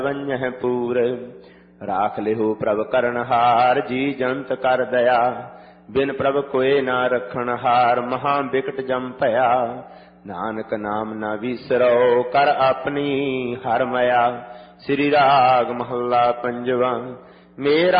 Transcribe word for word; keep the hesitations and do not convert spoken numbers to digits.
ਵੰਜਹਿ ਪੂਰ। ਰਾਖ ਲਿਹੋ ਪ੍ਰਭ ਕਰਨਹਾਰ, ਜੀ ਜੰਤ ਕਰ ਦਇਆ। ਬਿਨ ਪ੍ਰਭ ਕੋਏ ਨਾ ਰਖਣ ਹਾਰ, ਮਹਾ ਬਿਕਟ ਜਮ ਭਇਆ। ਨਾਨਕ ਨਾਮ ਨਾ ਵੀਸਰੋ, ਕਰ ਆਪਣੀ ਹਰ ਮਇਆ। ਸ੍ਰੀ ਰਾਗ ਮਹੱਲਾ ਪੰਜਵਾ। ਮੇਰਾ